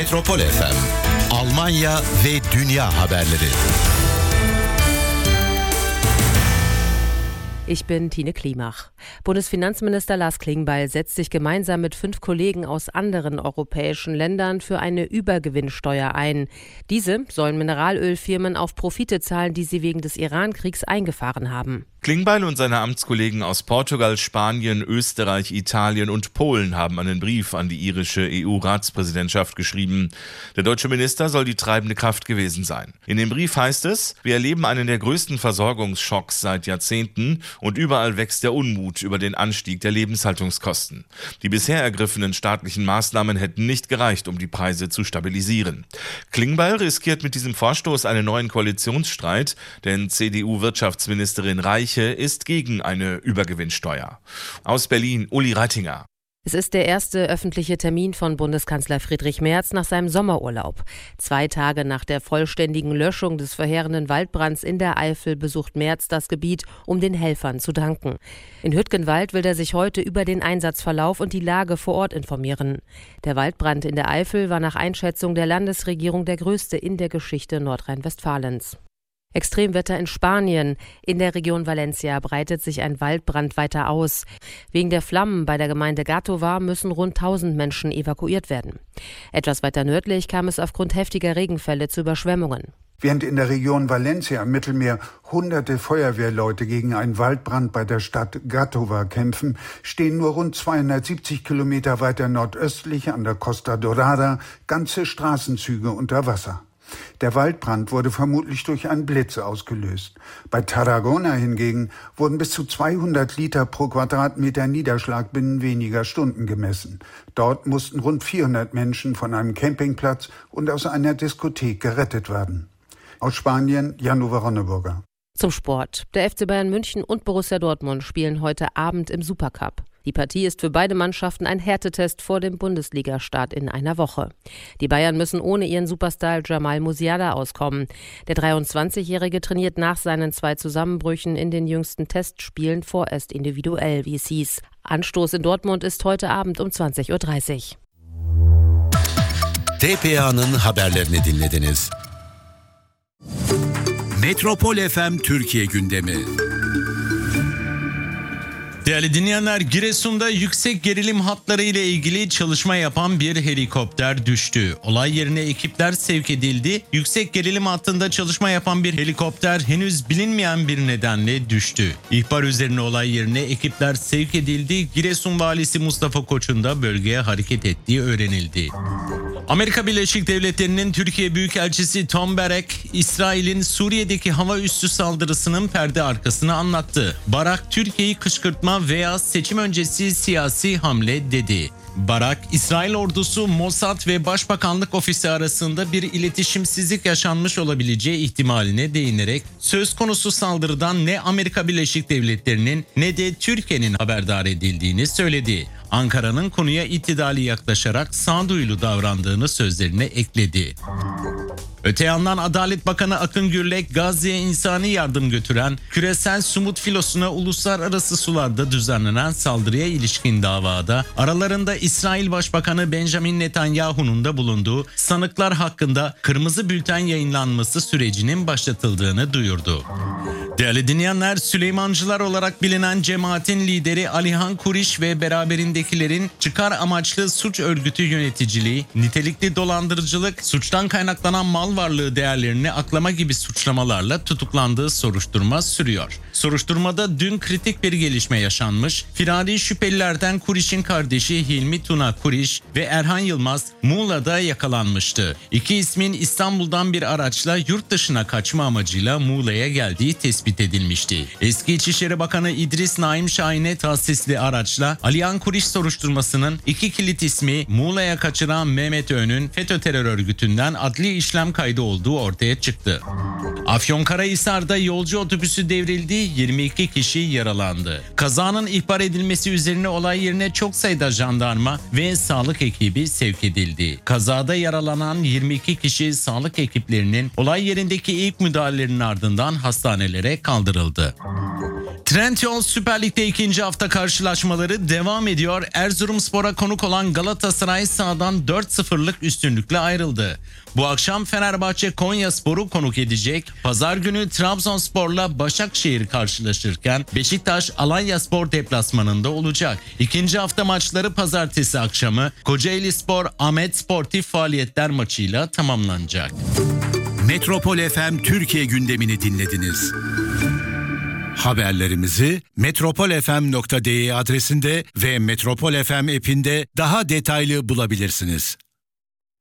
Metropol FM, Almanya ve dünya haberleri. Ich bin Tine Klimach. Bundesfinanzminister Lars Klingbeil setzt sich gemeinsam mit 5 Kollegen aus anderen europäischen Ländern für eine Übergewinnsteuer ein. Diese sollen Mineralölfirmen auf Profite zahlen, die sie wegen des Iran-Kriegs eingefahren haben. Klingbeil und seine Amtskollegen aus Portugal, Spanien, Österreich, Italien und Polen haben einen Brief an die irische EU-Ratspräsidentschaft geschrieben. Der deutsche Minister soll die treibende Kraft gewesen sein. In dem Brief heißt es: Wir erleben einen der größten Versorgungsschocks seit Jahrzehnten und überall wächst der Unmut über den Anstieg der Lebenshaltungskosten. Die bisher ergriffenen staatlichen Maßnahmen hätten nicht gereicht, um die Preise zu stabilisieren. Klingbeil riskiert mit diesem Vorstoß einen neuen Koalitionsstreit, denn CDU-Wirtschaftsministerin Reiche ist gegen eine Übergewinnsteuer. Aus Berlin, Uli Reitinger. Es ist der erste öffentliche Termin von Bundeskanzler Friedrich Merz nach seinem Sommerurlaub. 2 Tage nach der vollständigen Löschung des verheerenden Waldbrands in der Eifel besucht Merz das Gebiet, um den Helfern zu danken. In Hüttgenwald will er sich heute über den Einsatzverlauf und die Lage vor Ort informieren. Der Waldbrand in der Eifel war nach Einschätzung der Landesregierung der größte in der Geschichte Nordrhein-Westfalens. Extremwetter in Spanien. In der Region Valencia breitet sich ein Waldbrand weiter aus. Wegen der Flammen bei der Gemeinde Gàtova müssen rund 1000 Menschen evakuiert werden. Etwas weiter nördlich kam es aufgrund heftiger Regenfälle zu Überschwemmungen. Während in der Region Valencia am Mittelmeer hunderte Feuerwehrleute gegen einen Waldbrand bei der Stadt Gàtova kämpfen, stehen nur rund 270 Kilometer weiter nordöstlich an der Costa Dorada ganze Straßenzüge unter Wasser. Der Waldbrand wurde vermutlich durch einen Blitz ausgelöst. Bei Tarragona hingegen wurden bis zu 200 Liter pro Quadratmeter Niederschlag binnen weniger Stunden gemessen. Dort mussten rund 400 Menschen von einem Campingplatz und aus einer Diskothek gerettet werden. Aus Spanien, Jan-Uwe Ronneburger. Zum Sport. Der FC Bayern München und Borussia Dortmund spielen heute Abend im Supercup. Die Partie ist für beide Mannschaften ein Härtetest vor dem Bundesliga-Start in einer Woche. Die Bayern müssen ohne ihren Superstar Jamal Musiala auskommen. Der 23-Jährige trainiert nach seinen 2 Zusammenbrüchen in den jüngsten Testspielen vorerst individuell, wie es hieß. Anstoß in Dortmund ist heute Abend um 20.30 Uhr. TPA'nın haberlerini dinlediniz. Metropol FM Türkiye gündemi. Değerli dinleyenler, Giresun'da yüksek gerilim hatları ile ilgili çalışma yapan bir helikopter düştü. Olay yerine ekipler sevk edildi. Yüksek gerilim hattında çalışma yapan bir helikopter henüz bilinmeyen bir nedenle düştü. İhbar üzerine olay yerine ekipler sevk edildi. Giresun valisi Mustafa Koç'un da bölgeye hareket ettiği öğrenildi. Amerika Birleşik Devletleri'nin Türkiye Büyükelçisi Tom Barrack, İsrail'in Suriye'deki hava üssü saldırısının perde arkasını anlattı. Barrack, Türkiye'yi kışkırtma veya seçim öncesi siyasi hamle dedi. Barrack, İsrail ordusu, Mossad ve Başbakanlık Ofisi arasında bir iletişimsizlik yaşanmış olabileceği ihtimaline değinerek söz konusu saldırıdan ne Amerika Birleşik Devletleri'nin ne de Türkiye'nin haberdar edildiğini söyledi. Ankara'nın konuya ittidali yaklaşarak sağduyulu davrandığını sözlerine ekledi. Öte yandan Adalet Bakanı Akın Gürlek, Gazze'ye insani yardım götüren küresel Sumut filosuna uluslararası sularda düzenlenen saldırıya ilişkin davada aralarında İsrail Başbakanı Benjamin Netanyahu'nun da bulunduğu sanıklar hakkında kırmızı bülten yayınlanması sürecinin başlatıldığını duyurdu. Değerli dinleyenler, Süleymancılar olarak bilinen cemaatin lideri Alihan Kuriş ve beraberindekilerin çıkar amaçlı suç örgütü yöneticiliği, nitelikli dolandırıcılık, suçtan kaynaklanan mal varlığı değerlerini aklama gibi suçlamalarla tutuklandığı soruşturma sürüyor. Soruşturmada dün kritik bir gelişme yaşanmış. Firari şüphelilerden Kuriş'in kardeşi Hilmi Tuna Kuriş ve Erhan Yılmaz Muğla'da yakalanmıştı. 2 ismin İstanbul'dan bir araçla yurt dışına kaçma amacıyla Muğla'ya geldiği tespit edilmişti. Eski İçişleri Bakanı İdris Naim Şahin'e tahsisli araçla Alihan Kuriş soruşturmasının 2 kilit ismi Muğla'ya kaçıran Mehmet Öğün'ün FETÖ terör örgütünden adli işlem kaydı olduğu ortaya çıktı. Afyonkarahisar'da yolcu otobüsü devrildi, 22 kişi yaralandı. Kazanın ihbar edilmesi üzerine olay yerine çok sayıda jandarma ve sağlık ekibi sevk edildi. Kazada yaralanan 22 kişi sağlık ekiplerinin olay yerindeki ilk müdahalelerinin ardından hastanelere kaldırıldı. Trendyol Süper Lig'de ikinci hafta karşılaşmaları devam ediyor. Erzurumspor'a konuk olan Galatasaray sahadan 4-0'lık üstünlükle ayrıldı. Bu akşam Fenerbahçe Konyaspor'u konuk edecek. Pazar günü Trabzonspor'la Başakşehir karşılaşırken Beşiktaş Alanyaspor deplasmanında olacak. İkinci hafta maçları pazartesi akşamı Kocaelispor Ahmet Sportif Faaliyetler maçıyla tamamlanacak. Metropol FM Türkiye gündemini dinlediniz. Haberlerimizi metropolfm.de adresinde ve Metropol FM app'inde daha detaylı bulabilirsiniz.